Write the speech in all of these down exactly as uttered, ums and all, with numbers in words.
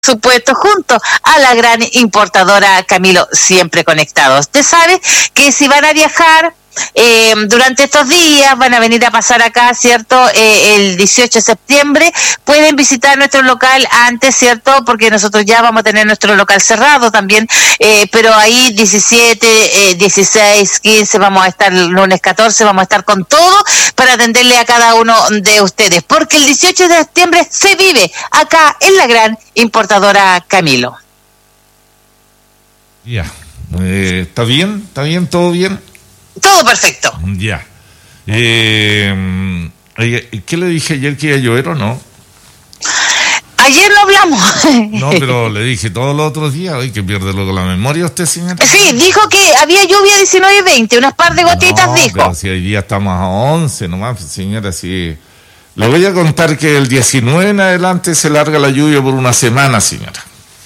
supuesto, junto a la gran importadora Camilo, siempre conectados. Usted sabe que si van a viajar eh, durante estos días, van a venir a pasar acá, ¿cierto? Eh, el dieciocho de septiembre, pueden visitar nuestro local antes, ¿cierto? Porque nosotros ya vamos a tener nuestro local cerrado también, eh, pero ahí diecisiete, eh, dieciséis, quince, vamos a estar el lunes catorce, vamos a estar con todo para atenderle a cada uno de ustedes, porque el dieciocho de septiembre se vive acá en la gran importadora Camilo. Ya, eh, ¿está bien? ¿Está bien? ¿Todo bien? Todo perfecto. Ya. Eh, ¿Qué le dije ayer, que iba a llover o no? Ayer no hablamos. No, pero le dije todos los otros días. Ay, que pierde luego la memoria usted, señora. Sí, dijo que había lluvia diecinueve y veinte, unas par de gotitas, no, dijo. Pero si hoy día estamos a once nomás, señora, sí. Le voy a contar que el diecinueve en adelante se larga la lluvia por una semana, señora.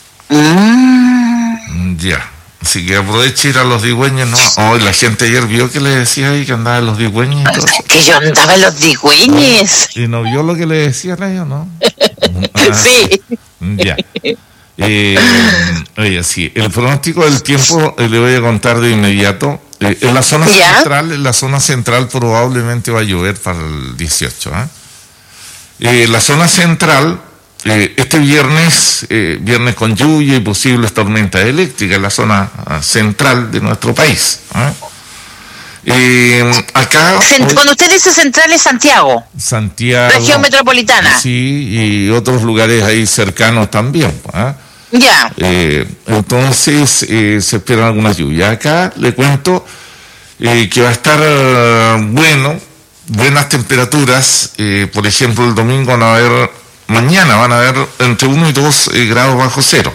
Mm. Ya. Así que aproveche ir a los digüeños, ¿no? Hoy oh, la gente ayer vio que le decía ahí que andaba en los digüeños y todo. Que yo andaba en los digüeños. ¿Y no vio lo que le decían a ellos, no? Ah, sí. Ya. Eh, oye, sí, el pronóstico del tiempo eh, le voy a contar de inmediato. Eh, en la zona ¿Ya? central, en la zona central probablemente va a llover para el dieciocho. ¿eh? Eh, la zona central, eh, este viernes, eh, viernes con lluvia y posibles tormentas eléctricas en la zona uh, central de nuestro país. ¿eh? Eh, acá Cent- cuando usted dice central es Santiago, Santiago, región metropolitana, sí, y otros lugares ahí cercanos también. ¿eh? Ya. Eh, entonces eh, se esperan algunas lluvias. Acá le cuento eh, que va a estar uh, bueno, buenas temperaturas. Eh, por ejemplo, el domingo van a haber, mañana van a haber entre uno y dos eh, grados bajo cero.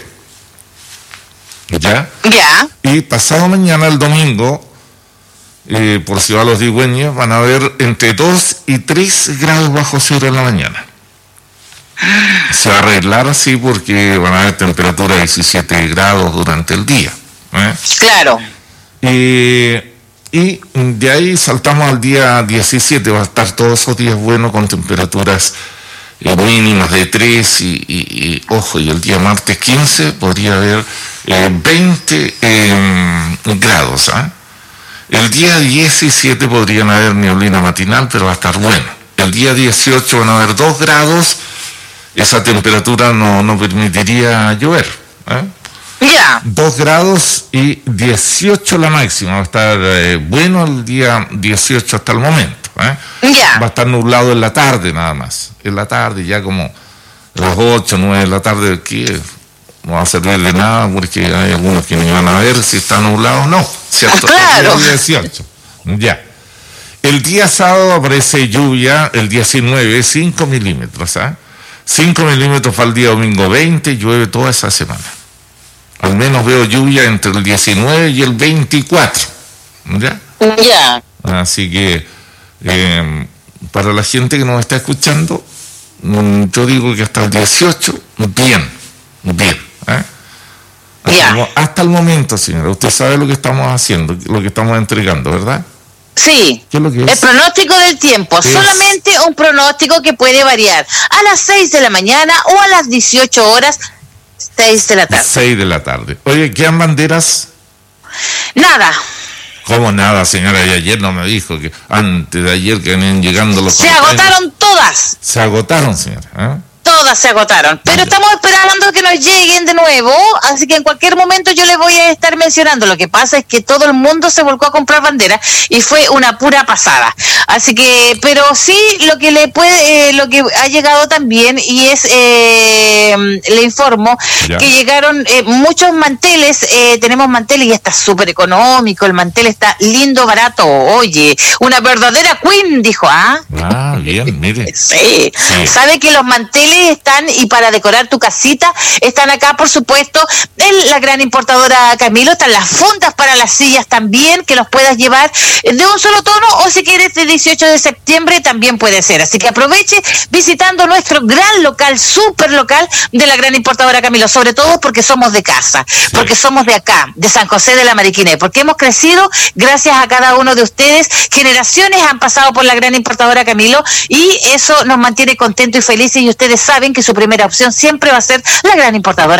¿Ya? Ya. Y pasado mañana, el domingo, eh, por si va a los digüeños, van a haber entre dos y tres grados bajo cero en la mañana. Se va a arreglar así porque van a haber temperaturas de diecisiete grados durante el día. ¿eh? Claro. Eh, y de ahí saltamos al día diecisiete, va a estar todos esos días buenos con temperaturas eh, mínimas de tres y, y, y, ojo, y el día martes quince podría haber eh, veinte eh, grados. ¿eh? El día diecisiete podrían haber neblina matinal, pero va a estar bueno. El día dieciocho van a haber dos grados. Esa temperatura no, no permitiría llover. ¿eh? Ya. Dos grados y dieciocho la máxima. Va a estar eh, bueno el día dieciocho hasta el momento. ¿eh? Ya. Va a estar nublado en la tarde nada más. En la tarde, ya como a las ocho, nueve de la tarde aquí, eh, no va a servir de nada porque hay algunos que ni van a ver si está nublado o no. ¿Cierto? Claro. El día dieciocho. Ya. El día sábado aparece lluvia, el diecinueve, cinco milímetros. ¿eh? cinco milímetros para el día domingo veinte, llueve toda esa semana. Al menos veo lluvia entre el diecinueve y el veinticuatro. ¿Ya? Ya. Así que, eh, para la gente que nos está escuchando, yo digo que hasta el dieciocho, bien, bien. ¿eh? Hasta, Ya. el, hasta el momento, señora, usted sabe lo que estamos haciendo, lo que estamos entregando, ¿verdad? Sí, ¿Qué es lo que es? El pronóstico del tiempo, Es... solamente un pronóstico que puede variar a las seis de la mañana o a las dieciocho horas, seis de la tarde. seis de la tarde. Oye, ¿quedan banderas? Nada. ¿Cómo nada, señora? Y ayer no me dijo que antes de ayer que venían llegando los... Se agotaron todas. Se agotaron, señora. ¿eh? Todas se agotaron, pero estamos esperando que nos lleguen de nuevo, así que en cualquier momento yo les voy a estar mencionando. Lo que pasa es que todo el mundo se volcó a comprar banderas y fue una pura pasada. Así que, pero sí, lo que le puede, eh, lo que ha llegado también, y es, eh, le informo, ya. que llegaron eh, muchos manteles, eh, tenemos manteles y está súper económico, el mantel está lindo, barato, oye, una verdadera queen, dijo, ¿ah? Ah, bien, mire. Sí, sí. Sabe que los manteles están, y para decorar tu casita, están acá, por supuesto, en la gran importadora Camilo. Están las fundas para las sillas también, que los puedas llevar de un solo tono, o si quieres de dieciocho de septiembre también puede ser. Así que aproveche visitando nuestro gran local, súper local de la gran importadora Camilo, sobre todo porque somos de casa, sí. porque somos de acá, de San José de la Mariquina, y porque hemos crecido gracias a cada uno de ustedes. Generaciones han pasado por la gran importadora Camilo y eso nos mantiene contentos y felices, y ustedes saben que su primera opción siempre va a ser la gran importadora